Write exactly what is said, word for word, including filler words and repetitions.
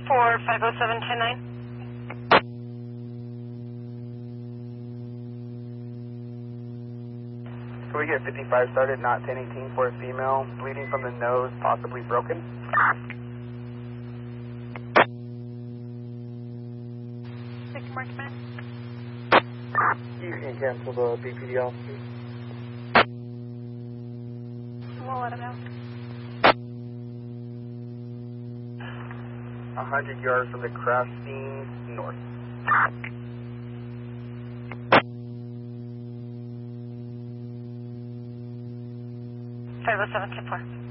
for five oh seven ten nine. Can we get fifty-five started, not ten eighteen for a female, bleeding from the nose, possibly broken? Victor Mark Command. You can cancel the B P D officer. We'll let him know. one hundred yards from the crash scene, north. five oh seven ten four.